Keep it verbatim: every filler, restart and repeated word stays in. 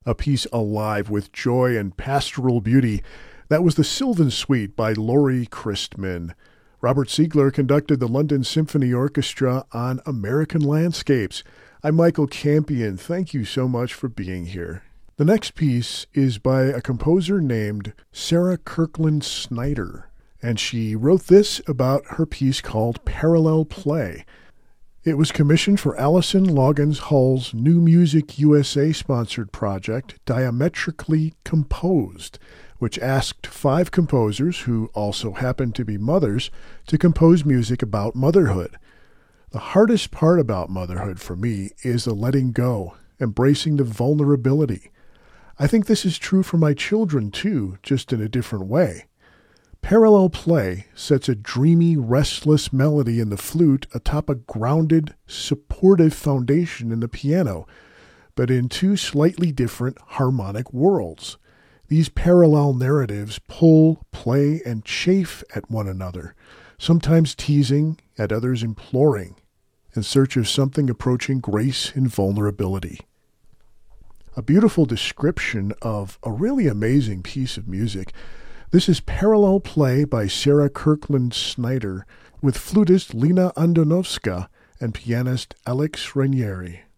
a piece alive with joy and pastoral beauty. That was the Sylvan Suite by Laurie Christman. Robert Siegler conducted the London Symphony Orchestra on American Landscapes. I'm Michael Campion. Thank you so much for being here. The next piece is by a composer named Sarah Kirkland Snyder, and she wrote this about her piece called Parallel Play. It was commissioned for Allison Loggins Hull's New Music U S A sponsored project, Diametrically Composed, which asked five composers, who also happened to be mothers, to compose music about motherhood. The hardest part about motherhood for me is the letting go, embracing the vulnerability. I think this is true for my children too, just in a different way. Parallel Play sets a dreamy, restless melody in the flute atop a grounded, supportive foundation in the piano, but in two slightly different harmonic worlds. These parallel narratives pull, play, and chafe at one another, sometimes teasing, at others imploring, in search of something approaching grace and vulnerability. A beautiful description of a really amazing piece of music. This is Parallel Play by Sarah Kirkland Snyder with flutist Lena Andonovska and pianist Alex Ranieri.